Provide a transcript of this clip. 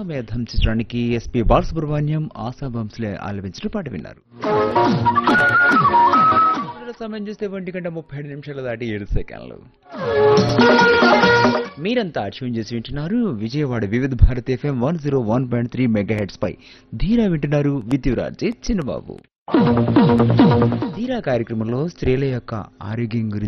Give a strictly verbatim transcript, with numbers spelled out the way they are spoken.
అశ్వమేధం చిత్రానికి ఎస్పి బాలసుబ్రహ్మణ్యం ఆశా భోంస్లే ఆలపించిన పాట విన్నారు. సమయం చూస్తే ఒంటి గంట ముప్పై ఏడు నిమిషాలు దాటి ఏడు సెకండ్లు. మీరంతా ట్యూన్ చేసి వింటున్నారు విజయవాడ వివిధ Bharati FM one zero one point three mega heads పై. ధీరా వింటున్నారు విద్యురాజే చిన్నబాబు. ధీరా కార్యక్రమంలో స్త్రీల యొక్క ఆరోగ్యం గురించి